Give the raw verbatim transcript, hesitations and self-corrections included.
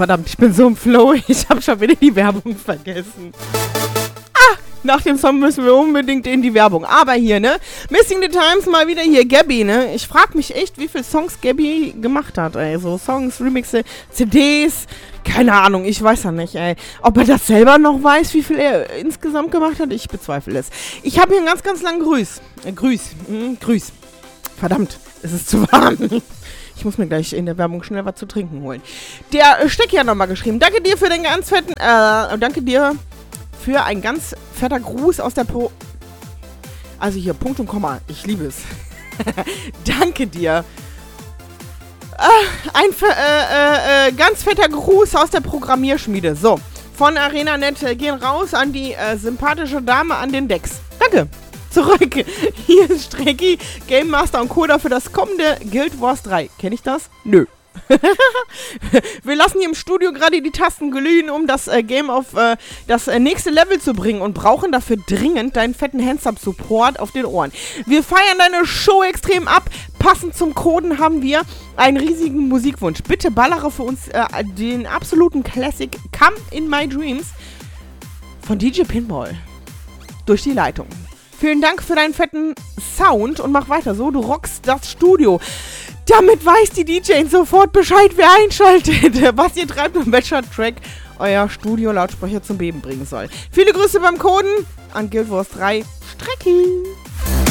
Verdammt, ich bin so im Flow. Ich habe schon wieder die Werbung vergessen. Ah, nach dem Song müssen wir unbedingt in die Werbung. Aber hier, ne? Missing the Times mal wieder hier. Gabby, ne? Ich frage mich echt, wie viele Songs Gabby gemacht hat, ey. So Songs, Remixe, C Ds. Keine Ahnung, ich weiß ja nicht, ey. Ob er das selber noch weiß, wie viel er insgesamt gemacht hat, ich bezweifle es. Ich habe hier einen ganz, ganz langen Grüß. Äh, Grüß. Hm, Grüß. Verdammt, es ist zu warm. Ich muss mir gleich in der Werbung schnell was zu trinken holen. Der Stecki hat nochmal geschrieben. Danke dir für den ganz fetten, äh, danke dir für ein ganz fetter Gruß aus der Pro... Also hier, Punkt und Komma. Ich liebe es. Danke dir. Äh, ein äh, äh, ganz fetter Gruß aus der Programmierschmiede. So, von ArenaNet äh, gehen raus an die äh, sympathische Dame an den Decks. Danke. Zurück. Hier ist Strecki, Game Master und Coder für das kommende Guild Wars drei. Kenn ich das? Nö. Wir lassen hier im Studio gerade die Tasten glühen, um das äh, Game auf äh, das äh, nächste Level zu bringen und brauchen dafür dringend deinen fetten Hands-Up-Support auf den Ohren. Wir feiern deine Show extrem ab. Passend zum Coden haben wir einen riesigen Musikwunsch. Bitte ballere für uns äh, den absoluten Classic Come in My Dreams von D J Pinball durch die Leitung. Vielen Dank für deinen fetten Sound und mach weiter so. Du rockst das Studio. Damit weiß die D J sofort Bescheid, wer einschaltet, was ihr treibt und welcher Track euer Studio-Lautsprecher zum Beben bringen soll. Viele Grüße beim Coden an Guild Wars drei. Strecki!